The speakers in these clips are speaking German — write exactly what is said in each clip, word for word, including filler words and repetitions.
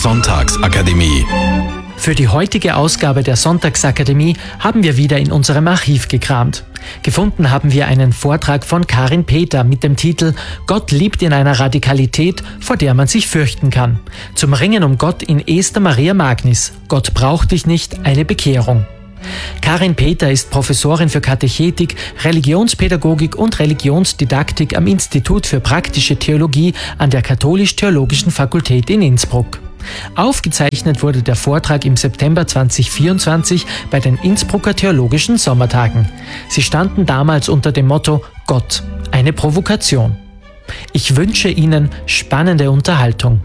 Sonntagsakademie. Für die heutige Ausgabe der Sonntagsakademie haben wir wieder in unserem Archiv gekramt. Gefunden haben wir einen Vortrag von Karin Peter mit dem Titel »Gott liebt in einer Radikalität, vor der man sich fürchten kann«. Zum Ringen um Gott in Esther Maria Magnis. Gott braucht dich nicht, eine Bekehrung. Karin Peter ist Professorin für Katechetik, Religionspädagogik und Religionsdidaktik am Institut für praktische Theologie an der Katholisch-Theologischen Fakultät in Innsbruck. Aufgezeichnet wurde der Vortrag im September zweitausendvierundzwanzig bei den Innsbrucker Theologischen Sommertagen. Sie standen damals unter dem Motto »Gott, eine Provokation«. Ich wünsche Ihnen spannende Unterhaltung.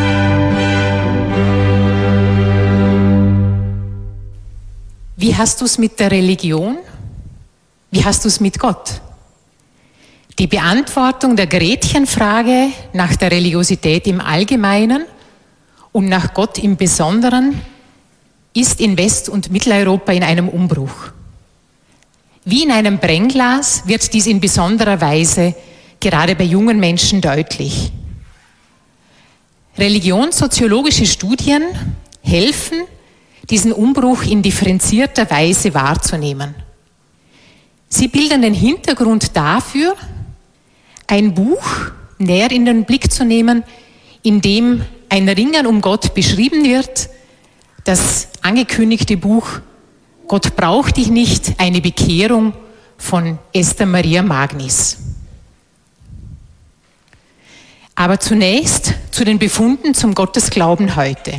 Wie hast du es mit der Religion? Wie hast du es mit Gott? Die Beantwortung der Gretchenfrage nach der Religiosität im Allgemeinen und nach Gott im Besonderen ist in West- und Mitteleuropa in einem Umbruch. Wie in einem Brennglas wird dies in besonderer Weise gerade bei jungen Menschen deutlich. Religionssoziologische Studien helfen, diesen Umbruch in differenzierter Weise wahrzunehmen. Sie bilden den Hintergrund dafür, ein Buch näher in den Blick zu nehmen, in dem ein Ringen um Gott beschrieben wird, das angekündigte Buch »Gott braucht dich nicht, eine Bekehrung« von Esther Maria Magnis. Aber zunächst zu den Befunden zum Gottesglauben heute.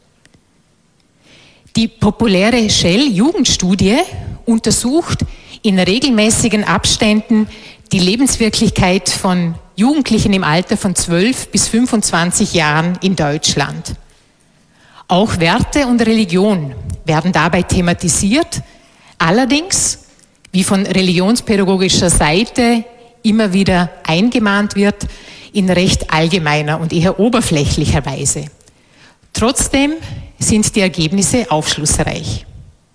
Die populäre Shell-Jugendstudie untersucht in regelmäßigen Abständen die Lebenswirklichkeit von Jugendlichen im Alter von zwölf bis fünfundzwanzig Jahren in Deutschland. Auch Werte und Religion werden dabei thematisiert, allerdings, wie von religionspädagogischer Seite immer wieder eingemahnt wird, in recht allgemeiner und eher oberflächlicher Weise. Trotzdem sind die Ergebnisse aufschlussreich.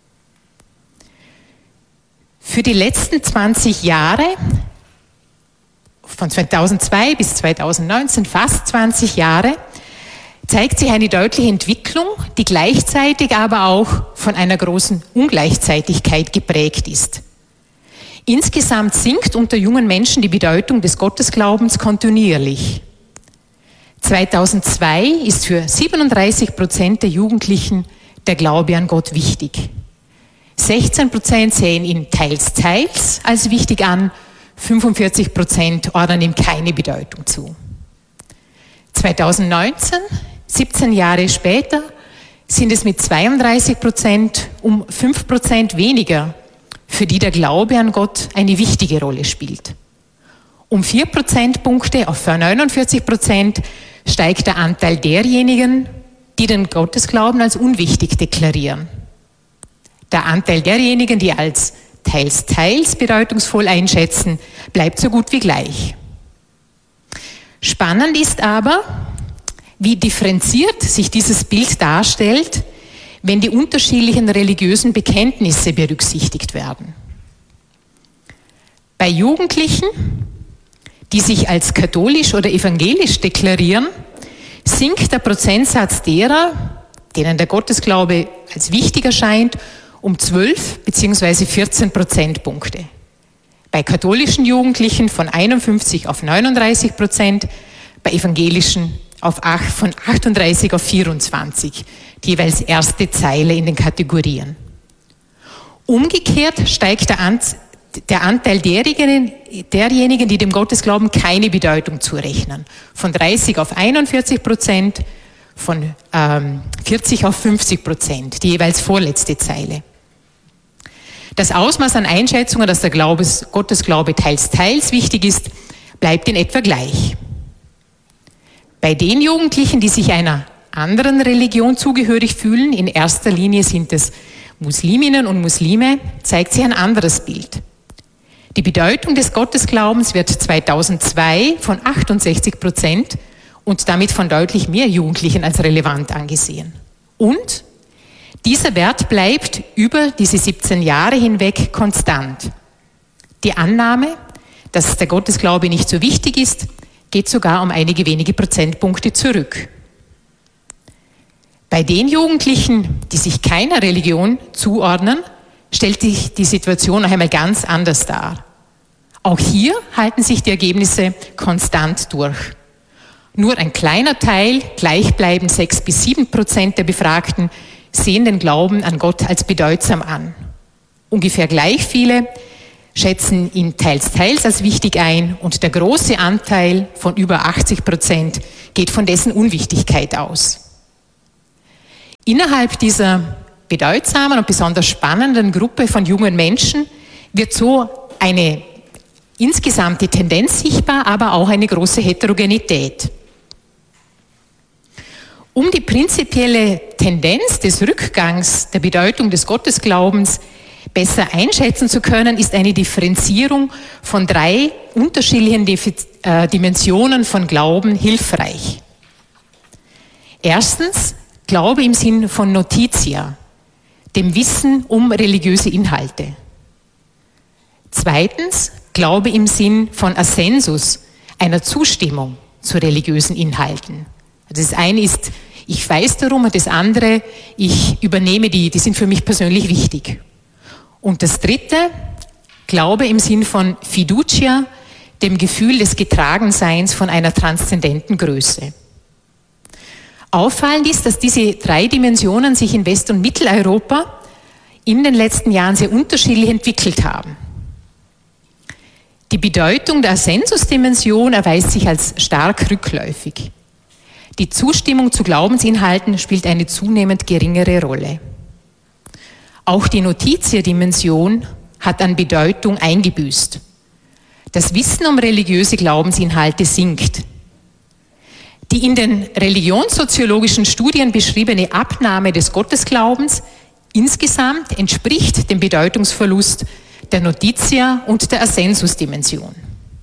Für die letzten zwanzig Jahre, von zweitausendzwei bis zweitausendneunzehn, fast zwanzig Jahre, zeigt sich eine deutliche Entwicklung, die gleichzeitig aber auch von einer großen Ungleichzeitigkeit geprägt ist. Insgesamt sinkt unter jungen Menschen die Bedeutung des Gottesglaubens kontinuierlich. zweitausendzwei ist für siebenunddreißig Prozent der Jugendlichen der Glaube an Gott wichtig. sechzehn Prozent sehen ihn teils, teils als wichtig an, fünfundvierzig Prozent ordnen ihm keine Bedeutung zu. zweitausendneunzehn, siebzehn Jahre später, sind es mit zweiunddreißig Prozent um fünf Prozent weniger, für die der Glaube an Gott eine wichtige Rolle spielt. Um vier Prozentpunkte auf neunundvierzig Prozent steigt der Anteil derjenigen, die den Gottesglauben als unwichtig deklarieren. Der Anteil derjenigen, die als teils, teils bedeutungsvoll einschätzen, bleibt so gut wie gleich. Spannend ist aber, wie differenziert sich dieses Bild darstellt, wenn die unterschiedlichen religiösen Bekenntnisse berücksichtigt werden. Bei Jugendlichen, die sich als katholisch oder evangelisch deklarieren, sinkt der Prozentsatz derer, denen der Gottesglaube als wichtig erscheint, um zwölf bzw. vierzehn Prozentpunkte. Bei katholischen Jugendlichen von einundfünfzig auf neununddreißig Prozent, bei evangelischen auf acht, von achtunddreißig auf vierundzwanzig, die jeweils erste Zeile in den Kategorien. Umgekehrt steigt der Anteil Der Anteil derjenigen, derjenigen, die dem Gottesglauben keine Bedeutung zurechnen, von dreißig auf einundvierzig Prozent, von ähm, vierzig auf fünfzig Prozent, die jeweils vorletzte Zeile. Das Ausmaß an Einschätzungen, dass der Glaubes, Gottesglaube teils, teils wichtig ist, bleibt in etwa gleich. Bei den Jugendlichen, die sich einer anderen Religion zugehörig fühlen, in erster Linie sind es Musliminnen und Muslime, zeigt sich ein anderes Bild. Die Bedeutung des Gottesglaubens wird zweitausendzwei von achtundsechzig Prozent und damit von deutlich mehr Jugendlichen als relevant angesehen. Und dieser Wert bleibt über diese siebzehn Jahre hinweg konstant. Die Annahme, dass der Gottesglaube nicht so wichtig ist, geht sogar um einige wenige Prozentpunkte zurück. Bei den Jugendlichen, die sich keiner Religion zuordnen, stellt sich die Situation noch einmal ganz anders dar. Auch hier halten sich die Ergebnisse konstant durch. Nur ein kleiner Teil, gleichbleibend sechs bis sieben Prozent der Befragten, sehen den Glauben an Gott als bedeutsam an. Ungefähr gleich viele schätzen ihn teils, teils als wichtig ein und der große Anteil von über achtzig Prozent geht von dessen Unwichtigkeit aus. Innerhalb dieser bedeutsamen und besonders spannenden Gruppe von jungen Menschen wird so eine insgesamte Tendenz sichtbar, aber auch eine große Heterogenität. Um die prinzipielle Tendenz des Rückgangs der Bedeutung des Gottesglaubens besser einschätzen zu können, ist eine Differenzierung von drei unterschiedlichen Dimensionen von Glauben hilfreich. Erstens, Glaube im Sinn von Notitia, dem Wissen um religiöse Inhalte. Zweitens, Glaube im Sinn von Assensus, einer Zustimmung zu religiösen Inhalten. Das eine ist, ich weiß darum, und das andere, ich übernehme die, die sind für mich persönlich wichtig. Und das dritte, Glaube im Sinn von Fiducia, dem Gefühl des Getragenseins von einer transzendenten Größe. Auffallend ist, dass diese drei Dimensionen sich in West- und Mitteleuropa in den letzten Jahren sehr unterschiedlich entwickelt haben. Die Bedeutung der Assensus-Dimension erweist sich als stark rückläufig. Die Zustimmung zu Glaubensinhalten spielt eine zunehmend geringere Rolle. Auch die Notitia-Dimension hat an Bedeutung eingebüßt. Das Wissen um religiöse Glaubensinhalte sinkt. Die in den religionssoziologischen Studien beschriebene Abnahme des Gottesglaubens insgesamt entspricht dem Bedeutungsverlust der Notitia und der Assensus-Dimension.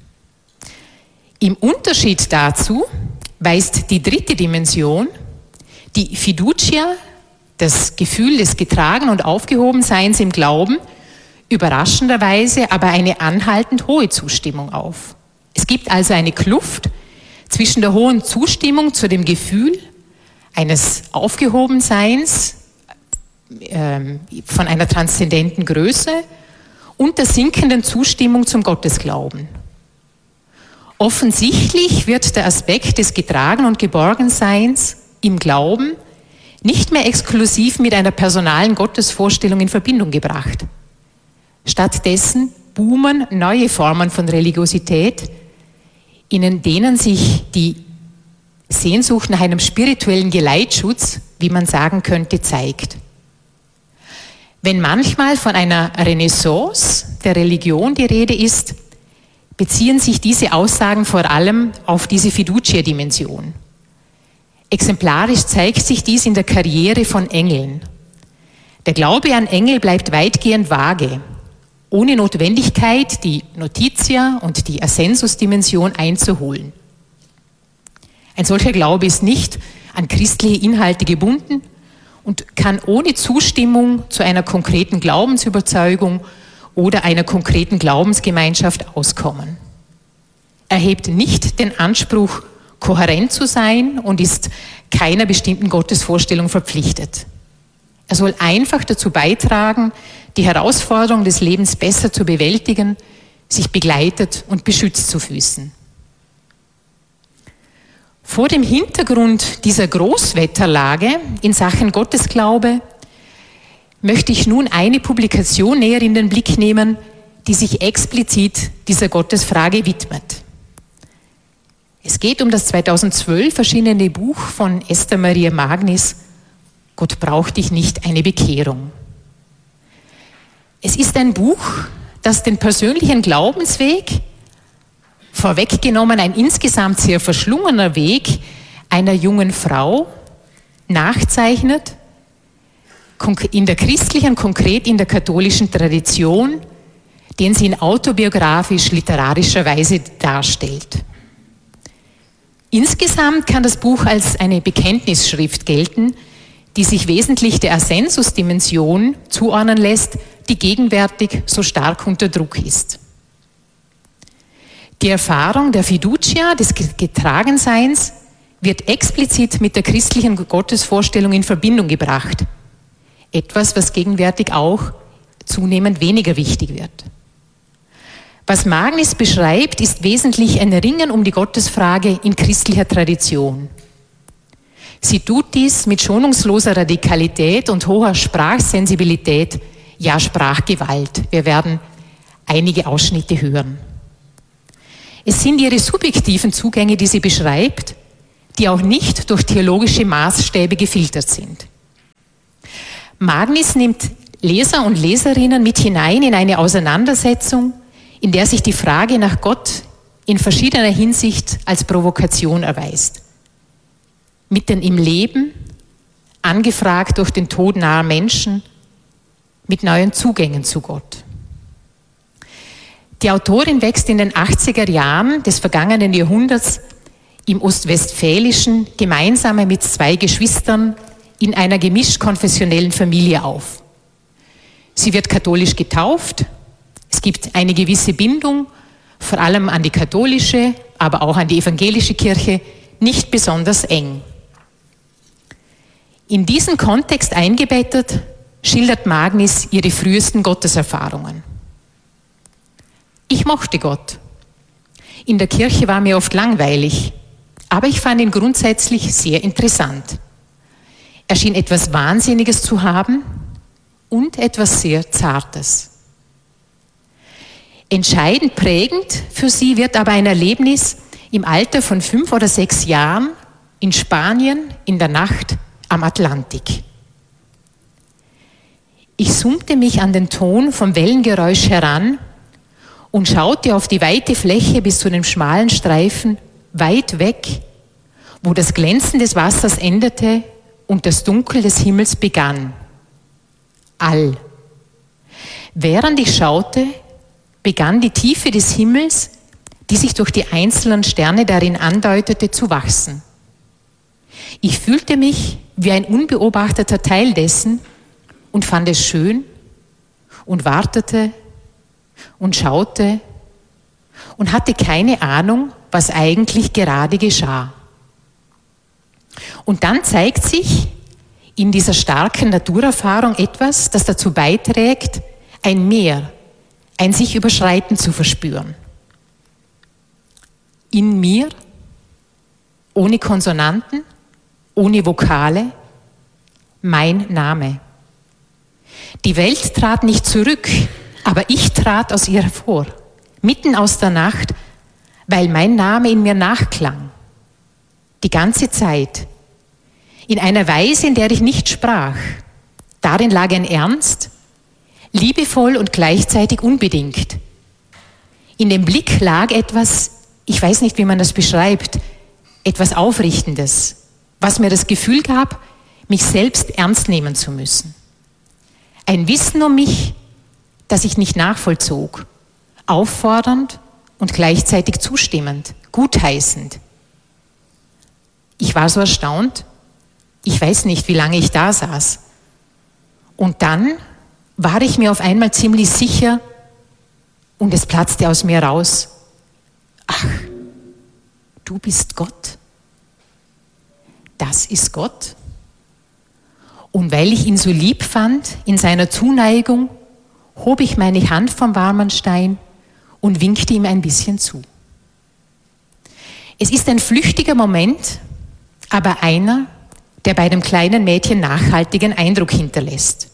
Im Unterschied dazu weist die dritte Dimension, die Fiducia, das Gefühl des Getragen- und Aufgehobenseins im Glauben, überraschenderweise aber eine anhaltend hohe Zustimmung auf. Es gibt also eine Kluft zwischen der hohen Zustimmung zu dem Gefühl eines Aufgehobenseins äh, von einer transzendenten Größe und der sinkenden Zustimmung zum Gottesglauben. Offensichtlich wird der Aspekt des Getragen- und Geborgenseins im Glauben nicht mehr exklusiv mit einer personalen Gottesvorstellung in Verbindung gebracht. Stattdessen boomen neue Formen von Religiosität, in denen sich die Sehnsucht nach einem spirituellen Geleitschutz, wie man sagen könnte, zeigt. Wenn manchmal von einer Renaissance der Religion die Rede ist, beziehen sich diese Aussagen vor allem auf diese Fiducia-Dimension. Exemplarisch zeigt sich dies in der Karriere von Engeln. Der Glaube an Engel bleibt weitgehend vage, ohne Notwendigkeit, die Notitia und die Assensus-Dimension einzuholen. Ein solcher Glaube ist nicht an christliche Inhalte gebunden und kann ohne Zustimmung zu einer konkreten Glaubensüberzeugung oder einer konkreten Glaubensgemeinschaft auskommen. Er hebt nicht den Anspruch, kohärent zu sein und ist keiner bestimmten Gottesvorstellung verpflichtet. Er soll einfach dazu beitragen, die Herausforderung des Lebens besser zu bewältigen, sich begleitet und beschützt zu fühlen. Vor dem Hintergrund dieser Großwetterlage in Sachen Gottesglaube möchte ich nun eine Publikation näher in den Blick nehmen, die sich explizit dieser Gottesfrage widmet. Es geht um das zweitausendzwölf erschienene Buch von Esther Maria Magnis, Gott braucht dich nicht, eine Bekehrung. Es ist ein Buch, das den persönlichen Glaubensweg, vorweggenommen ein insgesamt sehr verschlungener Weg einer jungen Frau, nachzeichnet, in der christlichen, konkret in der katholischen Tradition, den sie in autobiografisch-literarischer Weise darstellt. Insgesamt kann das Buch als eine Bekenntnisschrift gelten, die sich wesentlich der Assensus-Dimension zuordnen lässt, die gegenwärtig so stark unter Druck ist. Die Erfahrung der Fiducia, des Getragenseins, wird explizit mit der christlichen Gottesvorstellung in Verbindung gebracht. Etwas, was gegenwärtig auch zunehmend weniger wichtig wird. Was Magnis beschreibt, ist wesentlich ein Ringen um die Gottesfrage in christlicher Tradition. Sie tut dies mit schonungsloser Radikalität und hoher Sprachsensibilität, ja Sprachgewalt. Wir werden einige Ausschnitte hören. Es sind ihre subjektiven Zugänge, die sie beschreibt, die auch nicht durch theologische Maßstäbe gefiltert sind. Magnis nimmt Leser und Leserinnen mit hinein in eine Auseinandersetzung, in der sich die Frage nach Gott in verschiedener Hinsicht als Provokation erweist. Mitten im Leben, angefragt durch den Tod naher Menschen, mit neuen Zugängen zu Gott. Die Autorin wächst in den achtziger Jahren des vergangenen Jahrhunderts im Ostwestfälischen gemeinsam mit zwei Geschwistern in einer gemischt-konfessionellen Familie auf. Sie wird katholisch getauft. Es gibt eine gewisse Bindung, vor allem an die katholische, aber auch an die evangelische Kirche, nicht besonders eng. In diesen Kontext eingebettet, schildert Magnis ihre frühesten Gotteserfahrungen. Ich mochte Gott. In der Kirche war mir oft langweilig, aber ich fand ihn grundsätzlich sehr interessant. Er schien etwas Wahnsinniges zu haben und etwas sehr Zartes. Entscheidend prägend für sie wird aber ein Erlebnis im Alter von fünf oder sechs Jahren in Spanien in der Nacht am Atlantik. Ich summte mich an den Ton vom Wellengeräusch heran und schaute auf die weite Fläche bis zu dem schmalen Streifen weit weg, wo das Glänzen des Wassers endete und das Dunkel des Himmels begann. All. Während ich schaute, begann die Tiefe des Himmels, die sich durch die einzelnen Sterne darin andeutete, zu wachsen. Ich fühlte mich wie ein unbeobachteter Teil dessen und fand es schön und wartete und schaute und hatte keine Ahnung, was eigentlich gerade geschah. Und dann zeigt sich in dieser starken Naturerfahrung etwas, das dazu beiträgt, ein Mehr, ein sich überschreiten zu verspüren. In mir, ohne Konsonanten, ohne Vokale, mein Name. Die Welt trat nicht zurück, aber ich trat aus ihr hervor, mitten aus der Nacht, weil mein Name in mir nachklang. Die ganze Zeit. In einer Weise, in der ich nicht sprach. Darin lag ein Ernst, liebevoll und gleichzeitig unbedingt. In dem Blick lag etwas, ich weiß nicht, wie man das beschreibt, etwas Aufrichtendes, was mir das Gefühl gab, mich selbst ernst nehmen zu müssen. Ein Wissen um mich, das ich nicht nachvollzog, auffordernd und gleichzeitig zustimmend, gutheißend. Ich war so erstaunt, ich weiß nicht, wie lange ich da saß. Und dann war ich mir auf einmal ziemlich sicher und es platzte aus mir raus: Ach, du bist Gott. Das ist Gott. Und weil ich ihn so lieb fand in seiner Zuneigung, hob ich meine Hand vom warmen Stein und winkte ihm ein bisschen zu. Es ist ein flüchtiger Moment, aber einer, der bei dem kleinen Mädchen nachhaltigen Eindruck hinterlässt.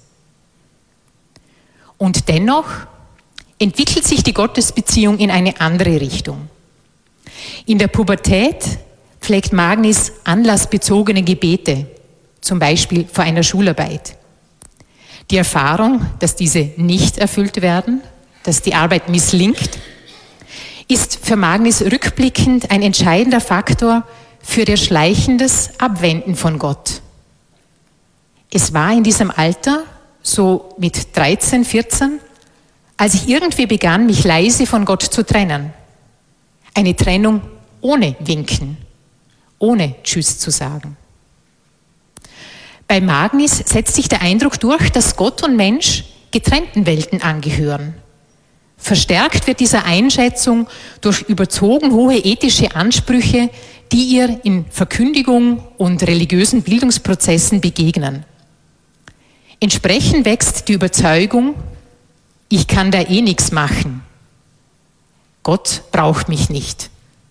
Und dennoch entwickelt sich die Gottesbeziehung in eine andere Richtung. In der Pubertät pflegt Magnis anlassbezogene Gebete, zum Beispiel vor einer Schularbeit. Die Erfahrung, dass diese nicht erfüllt werden, dass die Arbeit misslingt, ist für Magnis rückblickend ein entscheidender Faktor für ihr schleichendes Abwenden von Gott. Es war in diesem Alter, so mit dreizehn, vierzehn, als ich irgendwie begann, mich leise von Gott zu trennen. Eine Trennung ohne Winken, ohne Tschüss zu sagen. Bei Magnis setzt sich der Eindruck durch, dass Gott und Mensch getrennten Welten angehören. Verstärkt wird diese Einschätzung durch überzogen hohe ethische Ansprüche, die ihr in Verkündigung und religiösen Bildungsprozessen begegnen. Entsprechend wächst die Überzeugung, ich kann da eh nichts machen. Gott braucht mich nicht.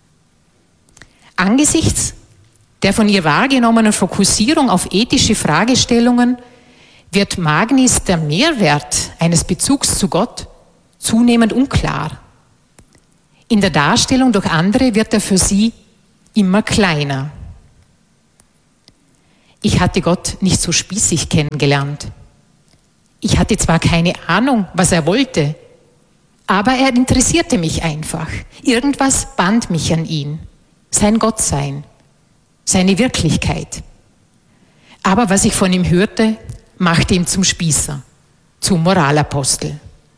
Angesichts der von ihr wahrgenommenen Fokussierung auf ethische Fragestellungen wird Magnis der Mehrwert eines Bezugs zu Gott zunehmend unklar. In der Darstellung durch andere wird er für sie immer kleiner. Ich hatte Gott nicht so spießig kennengelernt. Ich hatte zwar keine Ahnung, was er wollte, aber er interessierte mich einfach. Irgendwas band mich an ihn, sein Gottsein, seine Wirklichkeit. Aber was ich von ihm hörte, machte ihn zum Spießer, zum Moralapostel.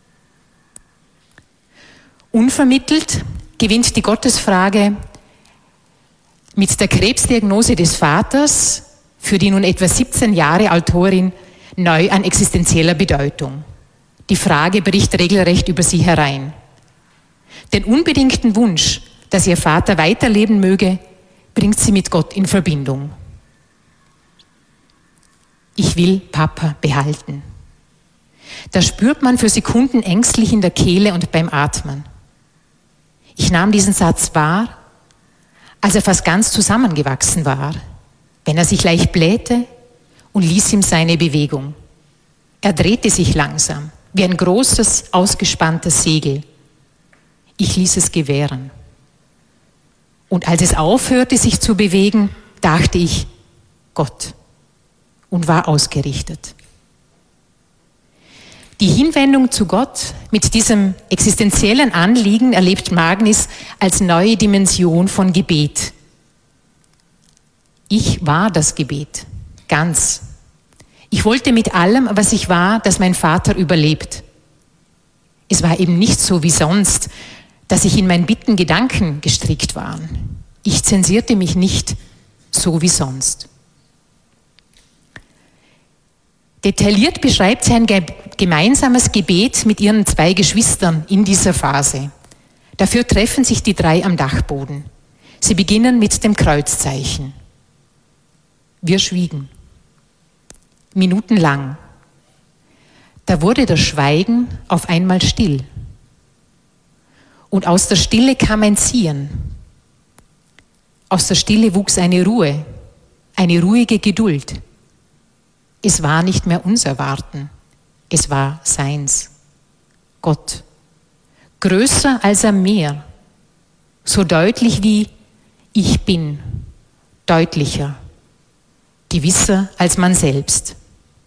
Unvermittelt gewinnt die Gottesfrage mit der Krebsdiagnose des Vaters für die nun etwa siebzehn Jahre Autorin neu an existenzieller Bedeutung. Die Frage bricht regelrecht über sie herein. Den unbedingten Wunsch, dass ihr Vater weiterleben möge, bringt sie mit Gott in Verbindung. Ich will Papa behalten. Da spürt man für Sekunden ängstlich in der Kehle und beim Atmen. Ich nahm diesen Satz wahr, als er fast ganz zusammengewachsen war, wenn er sich leicht blähte und ließ ihm seine Bewegung. Er drehte sich langsam, wie ein großes, ausgespanntes Segel. Ich ließ es gewähren. Und als es aufhörte, sich zu bewegen, dachte ich, Gott, und war ausgerichtet. Die Hinwendung zu Gott mit diesem existenziellen Anliegen erlebt Magnis als neue Dimension von Gebet. Ich war das Gebet, ganz. Ich wollte mit allem, was ich war, dass mein Vater überlebt. Es war eben nicht so wie sonst, dass ich in meinen Bitten Gedanken gestrickt waren. Ich zensierte mich nicht so wie sonst. Detailliert beschreibt sie ein gemeinsames Gebet mit ihren zwei Geschwistern in dieser Phase. Dafür treffen sich die drei am Dachboden. Sie beginnen mit dem Kreuzzeichen. Wir schwiegen. Minutenlang. Da wurde das Schweigen auf einmal still. Und aus der Stille kam ein Ziehen. Aus der Stille wuchs eine Ruhe, eine ruhige Geduld. Es war nicht mehr unser Warten, es war seins. Gott. Größer als am Meer. So deutlich wie ich bin. Deutlicher. Gewisser als man selbst.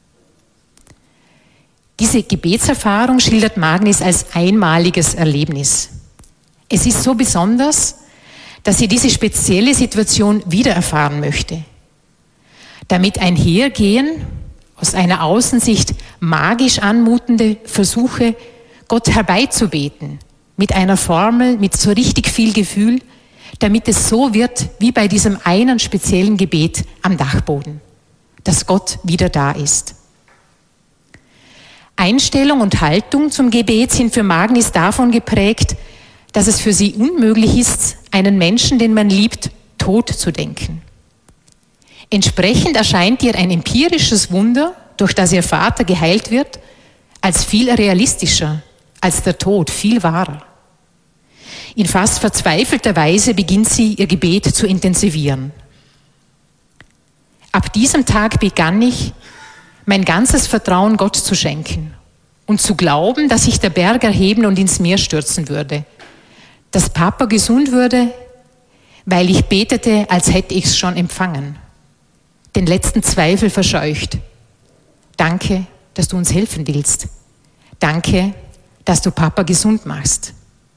Diese Gebetserfahrung schildert Magnis als einmaliges Erlebnis. Es ist so besonders, dass sie diese spezielle Situation wiedererfahren möchte. Damit einhergehen, aus einer Außensicht magisch anmutende Versuche, Gott herbeizubeten, mit einer Formel, mit so richtig viel Gefühl, damit es so wird, wie bei diesem einen speziellen Gebet am Dachboden, dass Gott wieder da ist. Einstellung und Haltung zum Gebet sind für Magnis davon geprägt, dass es für sie unmöglich ist, einen Menschen, den man liebt, tot zu denken. Entsprechend erscheint ihr ein empirisches Wunder, durch das ihr Vater geheilt wird, als viel realistischer, als der Tod, viel wahrer. In fast verzweifelter Weise beginnt sie, ihr Gebet zu intensivieren. Ab diesem Tag begann ich, mein ganzes Vertrauen Gott zu schenken und zu glauben, dass sich der Berg erheben und ins Meer stürzen würde, dass Papa gesund würde, weil ich betete, als hätte ich es schon empfangen. Den letzten Zweifel verscheucht. Danke, dass du uns helfen willst. Danke, dass du Papa gesund machst.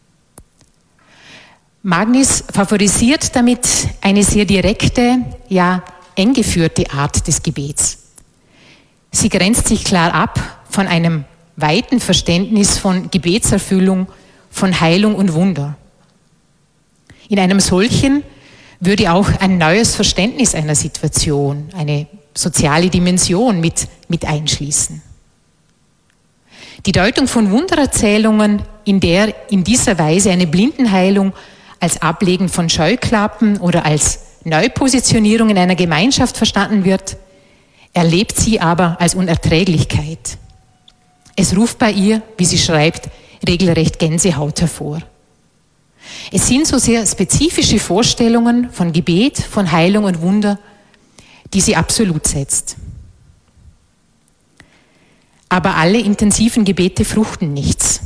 Magnis favorisiert damit eine sehr direkte, ja eng geführte Art des Gebets. Sie grenzt sich klar ab von einem weiten Verständnis von Gebetserfüllung, von Heilung und Wunder. In einem solchen würde auch ein neues Verständnis einer Situation, eine soziale Dimension mit, mit einschließen. Die Deutung von Wundererzählungen, in der in dieser Weise eine Blindenheilung als Ablegen von Scheuklappen oder als Neupositionierung in einer Gemeinschaft verstanden wird, erlebt sie aber als Unerträglichkeit. Es ruft bei ihr, wie sie schreibt, regelrecht Gänsehaut hervor. Es sind so sehr spezifische Vorstellungen von Gebet, von Heilung und Wunder, die sie absolut setzt. Aber alle intensiven Gebete fruchten nichts.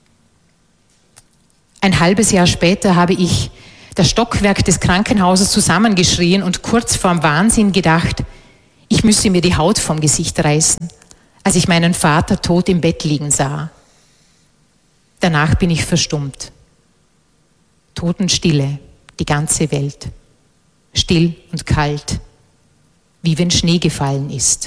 Ein halbes Jahr später habe ich das Stockwerk des Krankenhauses zusammengeschrien und kurz vorm Wahnsinn gedacht, ich müsse mir die Haut vom Gesicht reißen, als ich meinen Vater tot im Bett liegen sah. Danach bin ich verstummt. Totenstille, die ganze Welt. Still und kalt, wie wenn Schnee gefallen ist.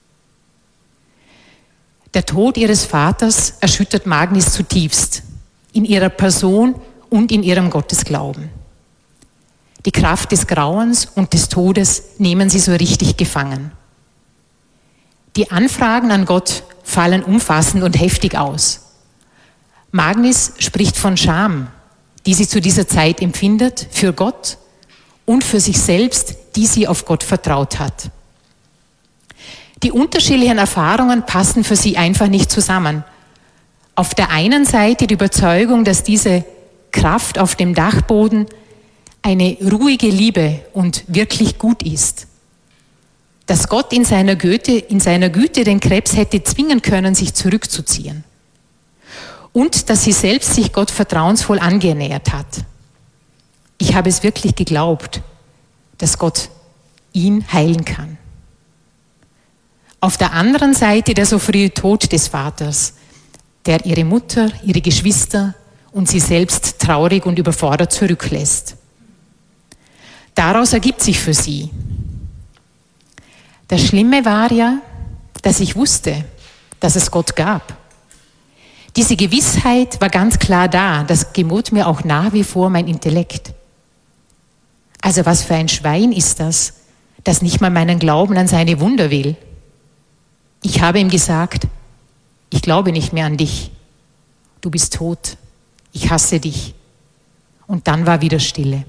Der Tod ihres Vaters erschüttert Magnis zutiefst, in ihrer Person und in ihrem Gottesglauben. Die Kraft des Grauens und des Todes nehmen sie so richtig gefangen. Die Anfragen an Gott fallen umfassend und heftig aus. Magnis spricht von Scham, die sie zu dieser Zeit empfindet, für Gott und für sich selbst, die sie auf Gott vertraut hat. Die unterschiedlichen Erfahrungen passen für sie einfach nicht zusammen. Auf der einen Seite die Überzeugung, dass diese Kraft auf dem Dachboden eine ruhige Liebe und wirklich gut ist. Dass Gott in seiner Güte, in seiner Güte den Krebs hätte zwingen können, sich zurückzuziehen. Und dass sie selbst sich Gott vertrauensvoll angenähert hat. Ich habe es wirklich geglaubt, dass Gott ihn heilen kann. Auf der anderen Seite der so frühe Tod des Vaters, der ihre Mutter, ihre Geschwister und sie selbst traurig und überfordert zurücklässt. Daraus ergibt sich für sie. Das Schlimme war ja, dass ich wusste, dass es Gott gab. Diese Gewissheit war ganz klar da, das gebot mir auch nach wie vor mein Intellekt. Also was für ein Schwein ist das, das nicht mal meinen Glauben an seine Wunder will. Ich habe ihm gesagt, ich glaube nicht mehr an dich. Du bist tot. Ich hasse dich. Und dann war wieder Stille.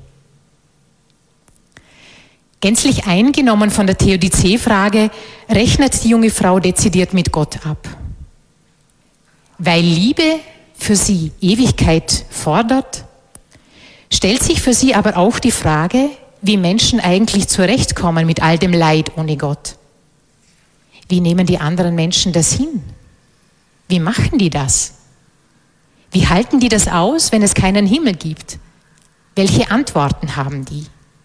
Gänzlich eingenommen von der Theodizee-Frage rechnet die junge Frau dezidiert mit Gott ab. Weil Liebe für sie Ewigkeit fordert, stellt sich für sie aber auch die Frage, wie Menschen eigentlich zurechtkommen mit all dem Leid ohne Gott. Wie nehmen die anderen Menschen das hin? Wie machen die das? Wie halten die das aus, wenn es keinen Himmel gibt? Welche Antworten haben die?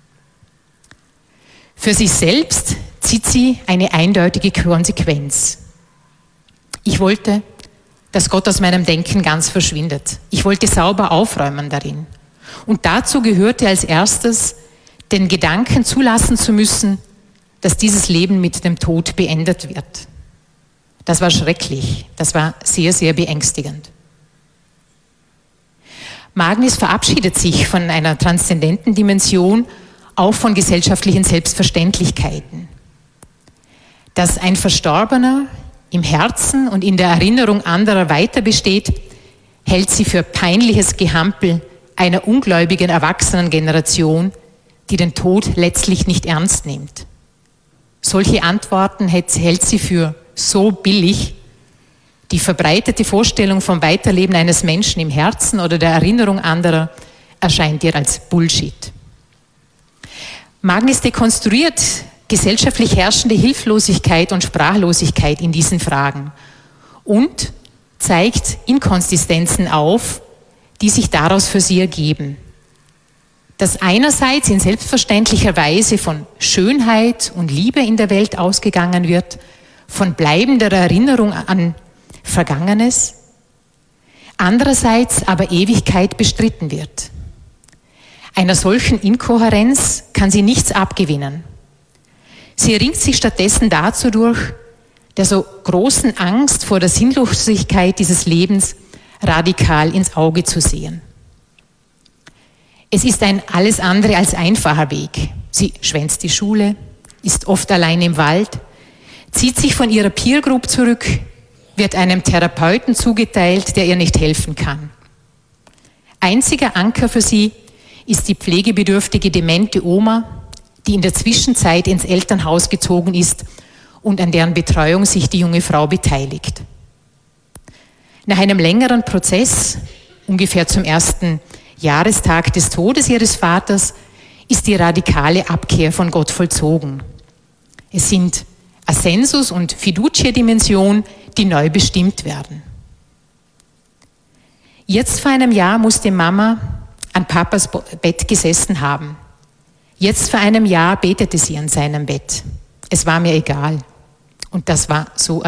Für sich selbst zieht sie eine eindeutige Konsequenz. Ich wollte, dass Gott aus meinem Denken ganz verschwindet. Ich wollte sauber aufräumen darin. Und dazu gehörte als erstes, den Gedanken zulassen zu müssen, dass dieses Leben mit dem Tod beendet wird. Das war schrecklich. Das war sehr, sehr beängstigend. Magnis verabschiedet sich von einer transzendenten Dimension, auch von gesellschaftlichen Selbstverständlichkeiten. Dass ein Verstorbener im Herzen und in der Erinnerung anderer weiter besteht, hält sie für peinliches Gehampel einer ungläubigen Erwachsenengeneration, die den Tod letztlich nicht ernst nimmt. Solche Antworten hält sie für so billig. Die verbreitete Vorstellung vom Weiterleben eines Menschen im Herzen oder der Erinnerung anderer erscheint ihr als Bullshit. Magnis dekonstruiert gesellschaftlich herrschende Hilflosigkeit und Sprachlosigkeit in diesen Fragen und zeigt Inkonsistenzen auf, die sich daraus für sie ergeben. Dass einerseits in selbstverständlicher Weise von Schönheit und Liebe in der Welt ausgegangen wird, von bleibender Erinnerung an Vergangenes, andererseits aber Ewigkeit bestritten wird. Einer solchen Inkohärenz kann sie nichts abgewinnen. Sie ringt sich stattdessen dazu durch, der so großen Angst vor der Sinnlosigkeit dieses Lebens radikal ins Auge zu sehen. Es ist ein alles andere als einfacher Weg. Sie schwänzt die Schule, ist oft allein im Wald, zieht sich von ihrer Peer Group zurück, wird einem Therapeuten zugeteilt, der ihr nicht helfen kann. Einziger Anker für sie ist die pflegebedürftige demente Oma, die in der Zwischenzeit ins Elternhaus gezogen ist und an deren Betreuung sich die junge Frau beteiligt. Nach einem längeren Prozess, ungefähr zum ersten Jahrestag des Todes ihres Vaters, ist die radikale Abkehr von Gott vollzogen. Es sind Ascensus und Fiducia-Dimension, die neu bestimmt werden. Jetzt vor einem Jahr musste Mama an Papas Bett gesessen haben. Jetzt vor einem Jahr betete sie an seinem Bett. Es war mir egal. Und das war so